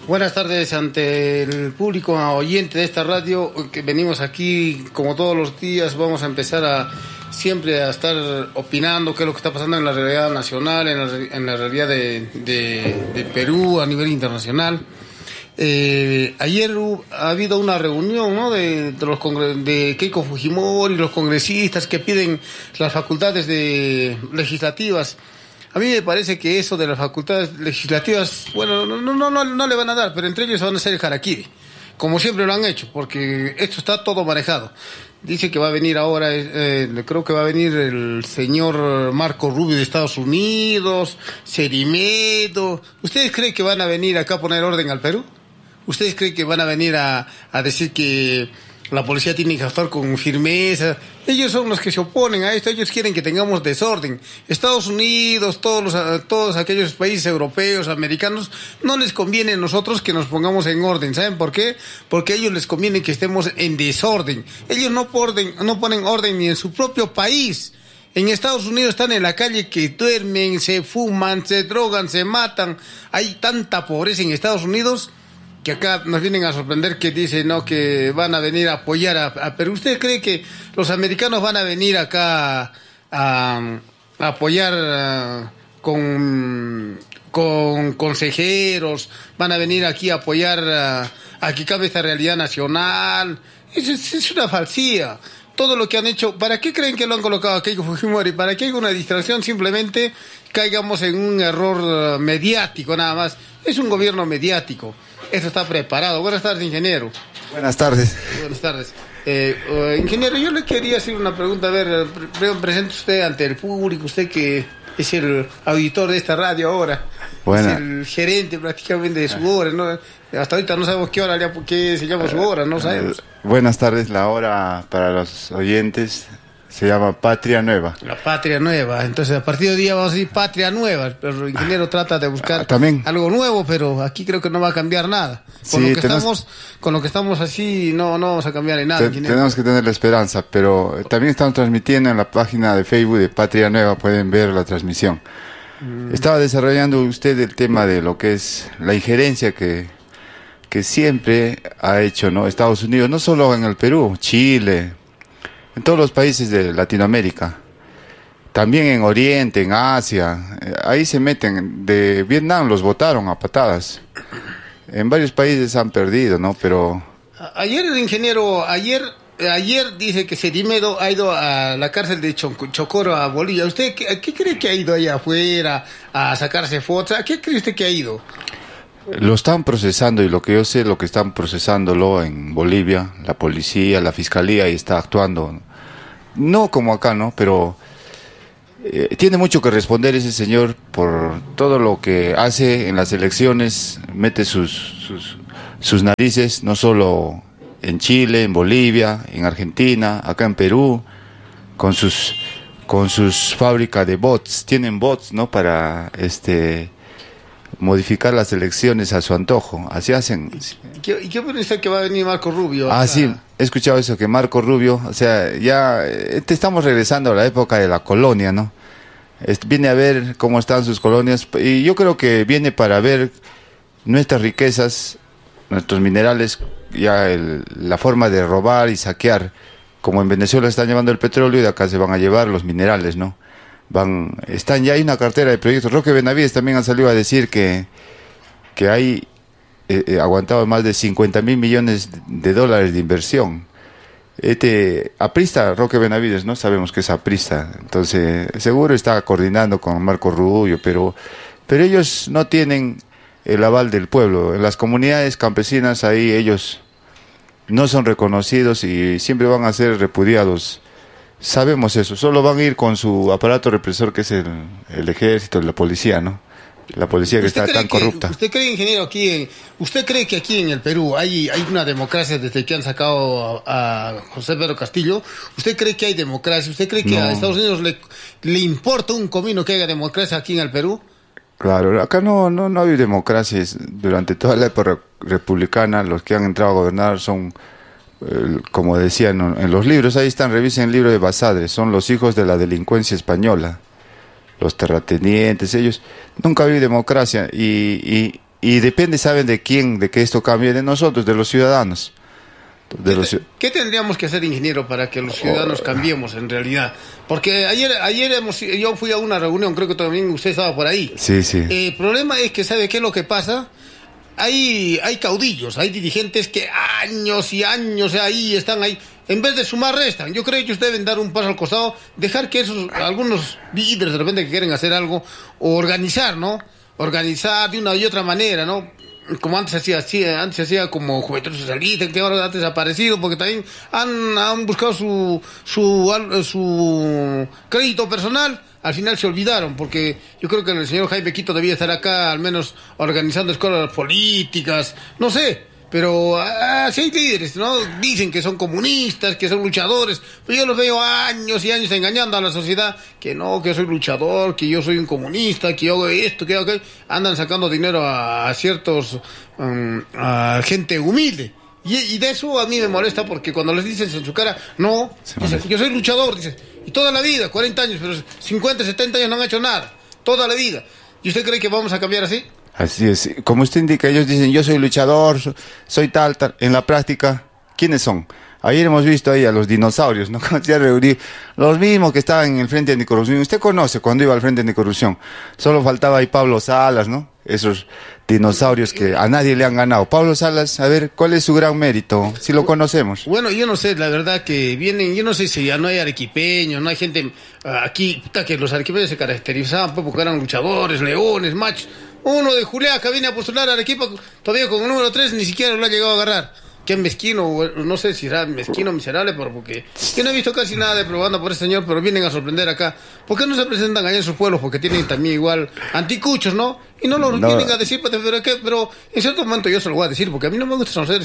Buenas tardes ante el público oyente de esta radio, que venimos aquí como todos los días. Vamos a empezar siempre a estar opinando qué es lo que está pasando en la realidad nacional, en la realidad de Perú a nivel internacional. Ayer ha habido una reunión, ¿no?, de Keiko Fujimori, los congresistas que piden las facultades legislativas. A mí me parece que eso de las facultades legislativas, bueno, no le van a dar, pero entre ellos van a hacer el harakiri, como siempre lo han hecho, porque esto está todo manejado. Dice que va a venir ahora, creo que va a venir el señor Marco Rubio de Estados Unidos, Cerimedo. ¿Ustedes creen que van a venir acá a poner orden al Perú? ¿Ustedes creen que van a venir a decir que la policía tiene que actuar con firmeza? Ellos son los que se oponen a esto. Ellos quieren que tengamos desorden. Estados Unidos, todos aquellos países europeos, americanos, no les conviene a nosotros que nos pongamos en orden. ¿Saben por qué? Porque a ellos les conviene que estemos en desorden. Ellos no ponen orden ni en su propio país. En Estados Unidos están en la calle que duermen, se fuman, se drogan, se matan. Hay tanta pobreza en Estados Unidos que acá nos vienen a sorprender, que dicen, no, que van a venir a apoyar a Perú. ¿Usted cree que los americanos van a venir acá a apoyar con consejeros? ¿Van a venir aquí a apoyar a que cambie esta realidad nacional? Es una falsía. Todo lo que han hecho, ¿para qué creen que lo han colocado a Keiko Fujimori? ¿Para que haya una distracción? Simplemente caigamos en un error mediático nada más. Es un gobierno mediático. Esto está preparado. Buenas tardes, ingeniero. Buenas tardes. Buenas tardes. Ingeniero, yo le quería hacer una pregunta. A ver, presente usted ante el público, usted que es el auditor de esta radio ahora. Buena. Es el gerente prácticamente de su hora, ¿no? Hasta ahorita no sabemos qué hora, qué se llama su hora, no sabemos. Buenas tardes, la hora para los oyentes se llama Patria Nueva. La Patria Nueva. Entonces, a partir de hoy día vamos a decir Patria Nueva. Pero el ingeniero trata de buscar algo nuevo, pero aquí creo que no va a cambiar nada. Con lo que estamos así, no vamos a cambiar en nada. Tenemos que tener la esperanza, pero también estamos transmitiendo en la página de Facebook de Patria Nueva, pueden ver la transmisión. Estaba desarrollando usted el tema de lo que es la injerencia que siempre ha hecho, ¿no?, Estados Unidos, no solo en el Perú, Chile, en todos los países de Latinoamérica, también en Oriente, en Asia, ahí se meten. De Vietnam los botaron a patadas. En varios países han perdido, ¿no? Pero ayer el ingeniero, ayer dice que Cerimedo ha ido a la cárcel de Chocoro, a Bolivia. ¿Usted qué cree que ha ido allá afuera a sacarse fotos? ¿A qué cree usted que ha ido? Lo están procesando, y lo que yo sé, lo que están procesándolo en Bolivia, la policía, la fiscalía, y está actuando. No como acá, ¿no? Pero tiene mucho que responder ese señor por todo lo que hace en las elecciones. Mete sus narices, no solo en Chile, en Bolivia, en Argentina, acá en Perú, con sus fábricas de bots. Tienen bots, ¿no?, para modificar las elecciones a su antojo. Así hacen. ¿Y qué opina usted que va a venir Marco Rubio? Sí, he escuchado eso, que Marco Rubio, o sea, ya estamos regresando a la época de la colonia, ¿no? Viene a ver cómo están sus colonias, y yo creo que viene para ver nuestras riquezas, nuestros minerales, ya la forma de robar y saquear, como en Venezuela están llevando el petróleo, y de acá se van a llevar los minerales, ¿no? Ya hay una cartera de proyectos. Roque Benavides también ha salido a decir que hay aguantado más de 50.000 millones de dólares de inversión. Aprista, Roque Benavides, no sabemos que es aprista, entonces seguro está coordinando con Marco Rubio, pero ellos no tienen el aval del pueblo. En las comunidades campesinas, ahí ellos no son reconocidos y siempre van a ser repudiados. Sabemos eso. Solo van a ir con su aparato represor, que es el ejército y la policía, ¿no? La policía que está tan corrupta. ¿Usted cree, ingeniero, usted cree que aquí en el Perú hay una democracia desde que han sacado a José Pedro Castillo? ¿Usted cree que hay democracia? ¿Usted cree que a Estados Unidos le importa un comino que haya democracia aquí en el Perú? Claro, acá no ha habido democracia. Durante toda la época republicana, los que han entrado a gobernar son, como decían en los libros, ahí están, revisen el libro de Basadre, son los hijos de la delincuencia española, los terratenientes. Ellos nunca ha habido democracia, y y depende, ¿saben de quién? De que esto cambie de nosotros, de los ciudadanos. ¿Qué tendríamos que hacer, ingeniero, para que los ciudadanos cambiemos en realidad? Porque ayer yo fui a una reunión, creo que también usted estaba por ahí. Sí, sí. El problema es que, ¿sabe qué es lo que pasa? Hay caudillos, hay dirigentes que años y años ahí están ahí. En vez de sumar, restan. Yo creo que ellos deben dar un paso al costado, dejar que algunos líderes de repente que quieren hacer algo, o organizar, ¿no? Organizar de una y otra manera, ¿no? Como antes se hacía como Juventud Socialista, que ahora ha desaparecido, porque también han buscado su crédito personal. Al final se olvidaron, porque yo creo que el señor Jaime Quito debía estar acá, al menos organizando escuelas políticas, no sé. Pero sí hay líderes, ¿no? Dicen que son comunistas, que son luchadores, pero yo los veo años y años engañando a la sociedad, que no, que soy luchador, que yo soy un comunista, que yo hago esto, que hago aquello. Andan sacando dinero a ciertos, a gente humilde. Y de eso a mí me molesta, porque cuando les dicen en su cara, no, dicen, yo soy luchador, dice, y toda la vida, 40 años, pero 50, 70 años no han hecho nada, toda la vida. ¿Y usted cree que vamos a cambiar así? Así es, como usted indica, ellos dicen, yo soy luchador, soy tal. En la práctica, ¿quiénes son? Ayer hemos visto ahí a los dinosaurios, ¿no? Se han reunido, los mismos que estaban en el Frente Anticorrupción. Usted conoce cuando iba al Frente Anticorrupción. Solo faltaba ahí Pablo Salas, ¿no? Esos dinosaurios que a nadie le han ganado. Pablo Salas, a ver, ¿cuál es su gran mérito? Si lo conocemos. Bueno, yo no sé, la verdad que vienen, yo no sé si ya no hay arequipeños, no hay gente aquí, que los arequipeños se caracterizaban porque eran luchadores, leones, machos. Uno de Juliaca viene a postular a Arequipa, todavía con el número 3 ni siquiera lo ha llegado a agarrar. Qué mezquino, no sé si será mezquino o miserable, pero porque yo no he visto casi nada de propaganda por ese señor, pero vienen a sorprender acá. ¿Por qué no se presentan allá en sus pueblos? Porque tienen también igual anticuchos, ¿no? Y no lo vienen a decir, pero en cierto momento yo se lo voy a decir, porque a mí no me gusta conocer,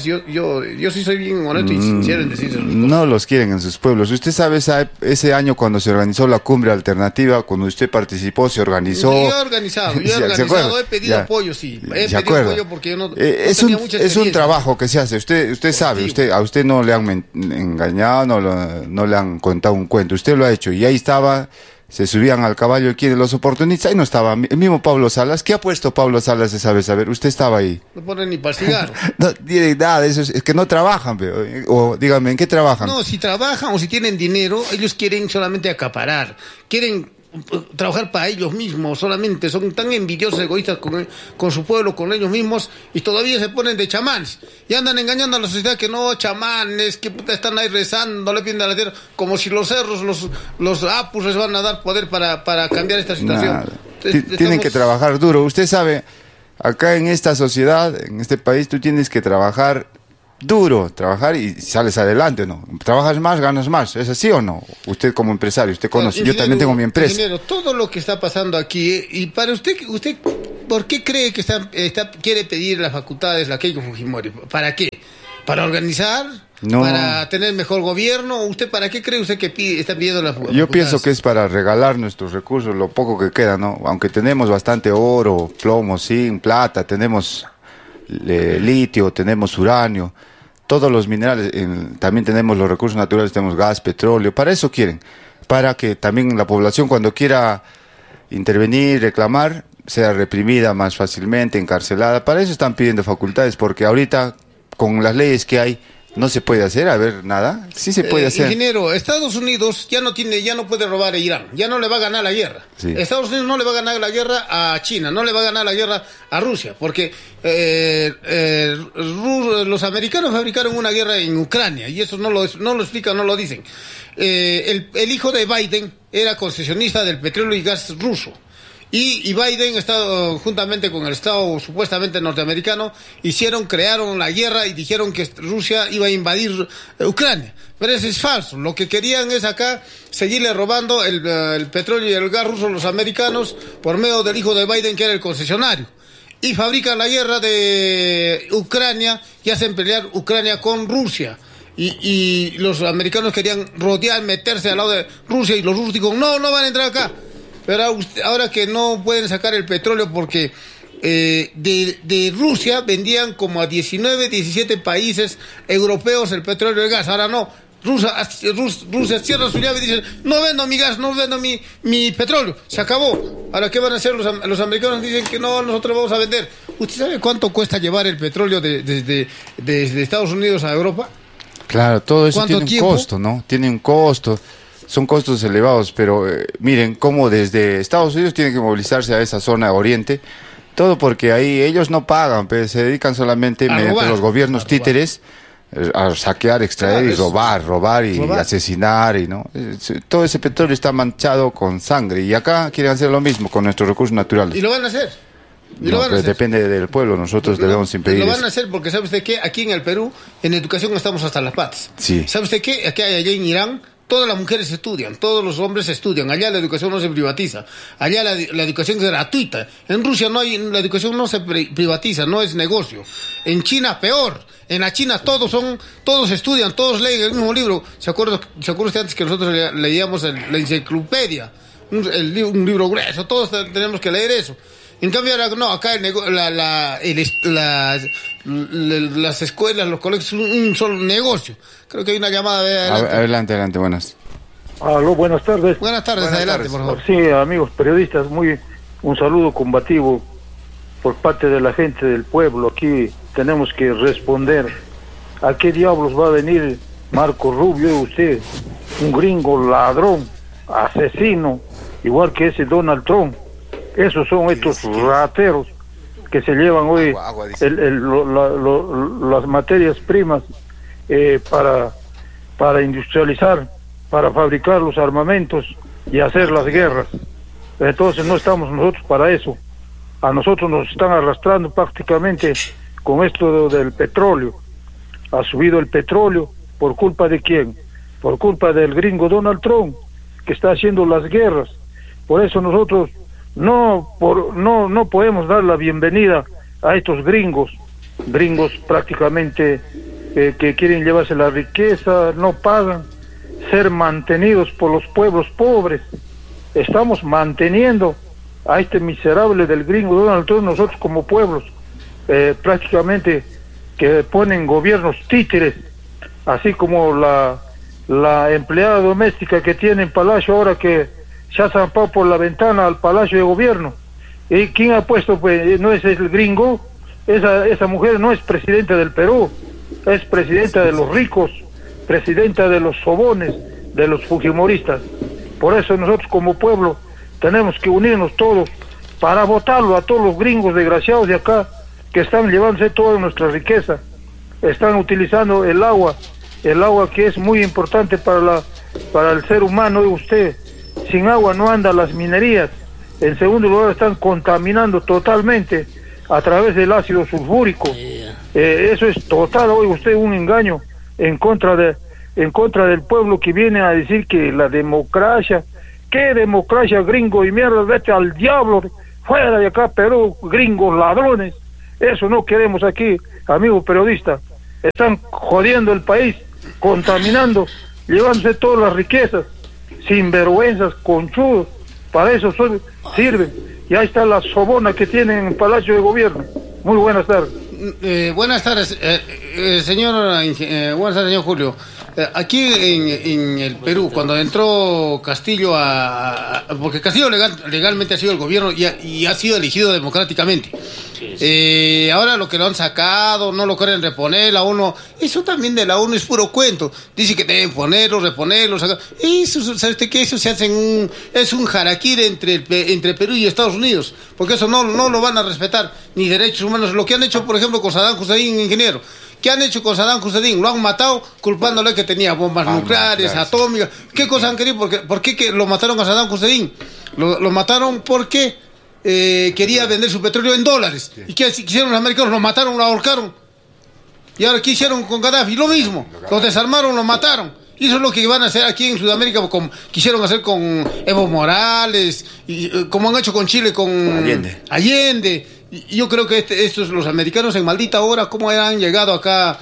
yo sí soy bien honesto y sincero en decirse. No los quieren en sus pueblos. Usted sabe ese año cuando se organizó la cumbre alternativa, cuando usted participó, se organizó. Yo he organizado, he pedido apoyo, sí. He pedido apoyo porque yo no tenía mucha experiencia. Es un trabajo que se hace. Usted sabe, a usted no le han engañado, no le han contado un cuento. Usted lo ha hecho y ahí estaba. Se subían al caballo aquí de los oportunistas, ahí no estaba el mismo Pablo Salas. ¿Qué ha puesto Pablo Salas esa vez? A ver, usted estaba ahí. No ponen ni para cigarro. No tiene nada, eso es que no trabajan, o dígame, ¿en qué trabajan? No, si trabajan o si tienen dinero, ellos quieren solamente acaparar, quieren trabajar para ellos mismos solamente, son tan envidiosos, egoístas con su pueblo, con ellos mismos, y todavía se ponen de chamanes y andan engañando a la sociedad que no, chamanes, que puta están ahí rezando, le piden a la tierra, como si los cerros, los apus les van a dar poder para cambiar esta situación. Tienen que trabajar duro. Usted sabe, acá en esta sociedad, en este país, tú tienes que trabajar duro, trabajar y sales adelante, ¿no? Trabajas más, ganas más, ¿es así o no? Usted como empresario, usted conoce, yo también tengo mi empresa. Ingeniero, todo lo que está pasando aquí, y para usted, ¿por qué cree que quiere pedir las facultades la Keiko Fujimori? ¿Para qué? ¿Para organizar? No. ¿Para tener mejor gobierno? ¿Usted para qué cree usted que está pidiendo las facultades? Yo pienso que es para regalar nuestros recursos, lo poco que queda, ¿no? Aunque tenemos bastante oro, plomo, zinc, plata, tenemos litio, tenemos uranio, todos los minerales, también tenemos los recursos naturales, tenemos gas, petróleo, para eso quieren, para que también la población cuando quiera intervenir, reclamar, sea reprimida más fácilmente, encarcelada. Para eso están pidiendo facultades, porque ahorita con las leyes que hay no se puede hacer, a ver, nada. Sí se puede hacer. Ingeniero, Estados Unidos ya no puede robar a Irán, ya no le va a ganar la guerra. Sí. Estados Unidos no le va a ganar la guerra a China, no le va a ganar la guerra a Rusia, porque los americanos fabricaron una guerra en Ucrania, y eso no lo explican, no lo dicen. El hijo de Biden era concesionista del petróleo y gas ruso. Y Biden, juntamente con el Estado supuestamente norteamericano, crearon la guerra y dijeron que Rusia iba a invadir Ucrania. Pero eso es falso. Lo que querían es acá seguirle robando el petróleo y el gas ruso a los americanos por medio del hijo de Biden, que era el concesionario. Y fabrican la guerra de Ucrania y hacen pelear Ucrania con Rusia. Y los americanos querían rodear, meterse al lado de Rusia, y los rusos dijeron, no van a entrar acá. Pero ahora que no pueden sacar el petróleo porque de Rusia vendían como a 19, 17 países europeos el petróleo y el gas. Ahora no. Rusia cierra su llave y dice, no vendo mi gas, no vendo mi petróleo. Se acabó. Ahora, ¿qué van a hacer los americanos? Dicen que no, nosotros vamos a vender. ¿Usted sabe cuánto cuesta llevar el petróleo desde Estados Unidos a Europa? Claro, todo eso tiene un tiempo? costo, ¿no? Tiene un costo, son costos elevados, pero miren cómo desde Estados Unidos tienen que movilizarse a esa zona oriente, todo porque ahí ellos no pagan, pues, se dedican solamente mediante los gobiernos títeres a saquear, extraer y robar y asesinar, y no, todo ese petróleo está manchado con sangre, y acá quieren hacer lo mismo con nuestros recursos naturales. ¿Y lo van a hacer? Pues depende del pueblo, nosotros debemos impedir lo eso. van a hacer porque ¿sabe usted qué? Aquí en el Perú, en educación estamos hasta las patas. Sí. ¿Sabe usted qué? Allá en Irán, todas las mujeres estudian, todos los hombres estudian. Allá la educación no se privatiza. Allá la educación es gratuita. En Rusia la educación no se privatiza, no es negocio. En China, peor. En la China todos estudian, todos leen el mismo libro. ¿Se acuerda usted antes que nosotros leíamos la enciclopedia? Un libro grueso, todos tenemos que leer eso. En cambio, ahora no, acá las escuelas, los colegios son un solo negocio. Creo que hay una llamada. Adelante, buenas. Aló, buenas tardes. Buenas tardes, adelante, por favor. Sí, amigos periodistas, un saludo combativo por parte de la gente del pueblo. Aquí tenemos que responder. ¿A qué diablos va a venir Marco Rubio, usted? Un gringo ladrón, asesino, igual que ese Donald Trump. Esos son estos rateros que se llevan hoy las materias primas para industrializar, para fabricar los armamentos y hacer las guerras. Entonces no estamos nosotros para eso. A nosotros nos están arrastrando prácticamente con esto del petróleo. Ha subido el petróleo, ¿por culpa de quién? Por culpa del gringo Donald Trump, que está haciendo las guerras. Por eso nosotros no podemos dar la bienvenida a estos gringos prácticamente que quieren llevarse la riqueza, no pagan, ser mantenidos por los pueblos pobres. Estamos manteniendo a este miserable del gringo Donald Trump, nosotros como pueblos, prácticamente que ponen gobiernos títeres, así como la empleada doméstica que tiene en Palacio ahora que se ha zampado por la ventana al Palacio de Gobierno. ¿Y quién ha puesto? Pues no es el gringo. Esa mujer no es presidenta del Perú, es presidenta de los ricos, presidenta de los sobones, de los fujimoristas. Por eso nosotros como pueblo tenemos que unirnos todos para votarlo a todos los gringos desgraciados de acá que están llevándose toda nuestra riqueza. Están utilizando el agua que es muy importante para el ser humano. Y usted, sin agua no andan las minerías. En segundo lugar, están contaminando totalmente a través del ácido sulfúrico. Eso es total, oiga usted, un engaño en contra del pueblo que viene a decir que la democracia, ¿qué democracia, gringo y mierda? Vete al diablo, fuera de acá, Perú, gringos, ladrones. Eso no queremos aquí, amigo periodista. Están jodiendo el país, contaminando, llevándose todas las riquezas, sinvergüenzas, conchudos. Para eso sirven. Y ahí está la sobona que tienen en el Palacio de Gobierno. Muy buenas tardes. Buenas tardes, buenas tardes, señor Julio. Aquí en el Perú, cuando entró Castillo porque Castillo legalmente ha sido el gobierno y ha sido elegido democráticamente. Ahora lo que lo han sacado, no lo quieren reponer, la ONU, eso también de la ONU es puro cuento. Dice que deben ponerlo, reponerlo, sacar. Eso, ¿sabe usted qué? Eso se hace es un harakiri entre Perú y Estados Unidos, porque eso no lo van a respetar, ni derechos humanos. Lo que han hecho, por ejemplo, con Saddam Hussein, ingeniero. ¿Qué han hecho con Saddam Hussein? Lo han matado culpándole que tenía bombas nucleares, atómicas. ¿Qué cosa han querido? ¿Por qué que lo mataron a Saddam Hussein? Lo mataron porque quería vender su petróleo en dólares. ¿Y qué hicieron los americanos? Lo mataron, lo ahorcaron. Y ahora, ¿qué hicieron con Gaddafi? Lo mismo. Lo desarmaron, lo mataron. Y eso es lo que van a hacer aquí en Sudamérica, como quisieron hacer con Evo Morales, y como han hecho con Chile, con Allende. Y yo creo que estos, los americanos en maldita hora, cómo han llegado acá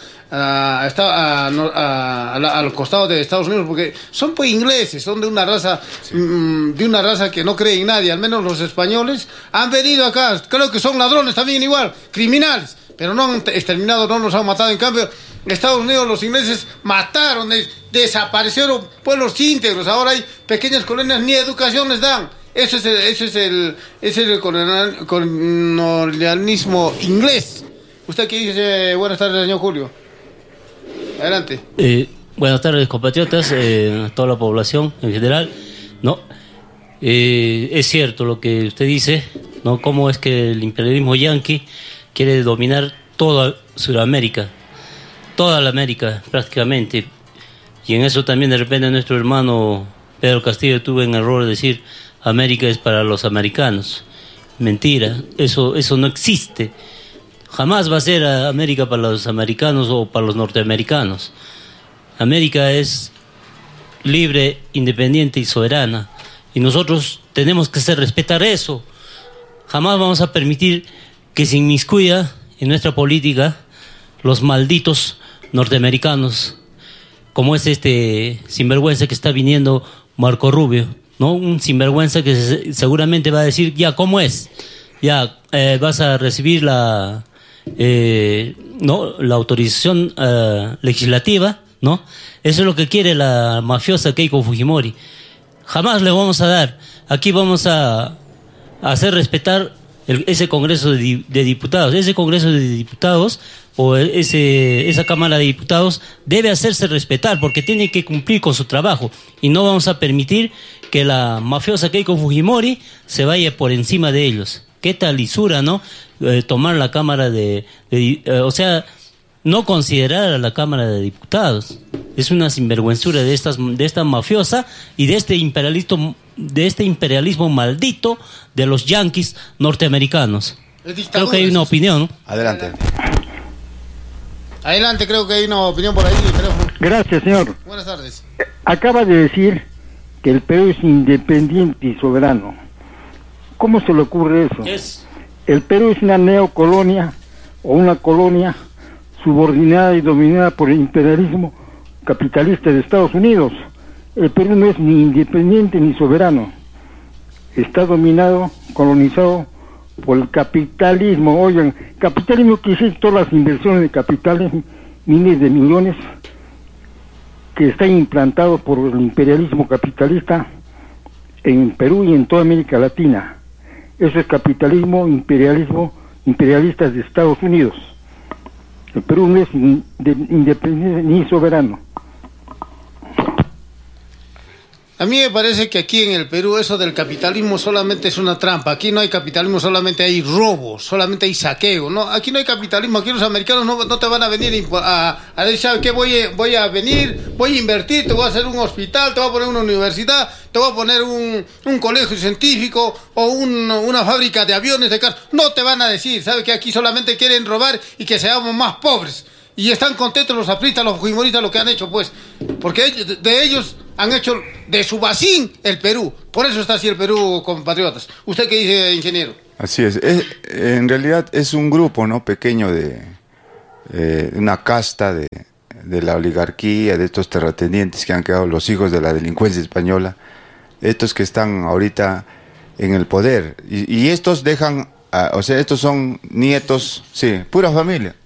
al costado de Estados Unidos, porque son pues ingleses, son de una raza que no cree en nadie. Al menos los españoles han venido acá, creo que son ladrones también igual, criminales, pero no han exterminado, no nos han matado. En cambio, Estados Unidos, los ingleses mataron, desaparecieron pueblos íntegros. Ahora hay pequeñas colonias, ni educación les dan. Ese es el colonialismo inglés. ¿Usted qué dice? Buenas tardes, señor Julio. Adelante. Buenas tardes, compatriotas, a toda la población en general. No, es cierto lo que usted dice, ¿no? Cómo es que el imperialismo yanqui quiere dominar toda Sudamérica, toda la América prácticamente. Y en eso también de repente nuestro hermano Pedro Castillo tuvo en error de decir América es para los americanos. Mentira, eso no existe. Jamás va a ser América para los americanos o para los norteamericanos. América es libre, independiente y soberana. Y nosotros tenemos que hacer respetar eso. Jamás vamos a permitir que se inmiscuya en nuestra política los malditos norteamericanos, como es este sinvergüenza que está viniendo Marco Rubio, ¿no? Un sinvergüenza que seguramente va a decir, ya, ¿cómo es? Ya, vas a recibir la autorización legislativa, ¿no? Eso es lo que quiere la mafiosa Keiko Fujimori. Jamás le vamos a dar. Aquí vamos a hacer respetar ese Congreso de Diputados. Ese Congreso de Diputados o esa Cámara de Diputados debe hacerse respetar porque tiene que cumplir con su trabajo. Y no vamos a permitir que la mafiosa Keiko Fujimori se vaya por encima de ellos. Qué tal lisura, ¿no? Tomar la Cámara o sea, no considerar a la Cámara de Diputados. Es una sinvergüenzura de esta mafiosa y de este imperialismo maldito de los yanquis norteamericanos. Creo que hay una opinión, ¿no? Adelante. Adelante, creo que hay una opinión por ahí. Gracias, señor. Buenas tardes. Acaba de decir que el Perú es independiente y soberano. ¿Cómo se le ocurre eso? El Perú es una neocolonia o una colonia subordinada y dominada por el imperialismo capitalista de Estados Unidos. El Perú no es ni independiente ni soberano. Está dominado, colonizado por el capitalismo. Oigan, capitalismo quiere decir todas las inversiones de capitales, miles de millones, que están implantados por el imperialismo capitalista en Perú y en toda América Latina. Eso es capitalismo, imperialistas de Estados Unidos. El Perú no es independiente ni soberano. A mí me parece que aquí en el Perú eso del capitalismo solamente es una trampa. Aquí no hay capitalismo, solamente hay robo, solamente hay saqueo. No, aquí no hay capitalismo. Aquí los americanos no te van a venir a decir, ¿sabes qué? Voy a venir, voy a invertir, te voy a hacer un hospital, te voy a poner una universidad, te voy a poner un colegio científico o una fábrica de aviones, de carros. No te van a decir, ¿sabes qué? Aquí solamente quieren robar y que seamos más pobres. Y están contentos los apristas, los fujimoristas, lo que han hecho, pues. Porque ellos han hecho de su vacín el Perú. Por eso está así el Perú, compatriotas. ¿Usted qué dice, ingeniero? Así es. En realidad es un grupo, ¿no?, pequeño de una casta de la oligarquía, de estos terratenientes que han quedado los hijos de la delincuencia española. Estos que están ahorita en el poder. Y estos dejan, o sea, estos son nietos, sí, pura familia.